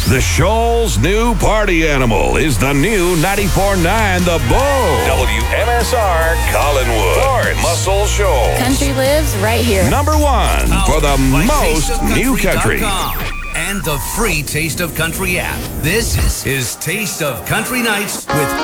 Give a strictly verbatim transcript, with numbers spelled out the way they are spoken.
The Shoal's new party animal is the new ninety-four point nine The Bull. W M S R Collinwood. Florence. Muscle Shoals. Country lives right here. Number one for the most new country. And the free Taste of Country app. This is, is Taste of Country Nights with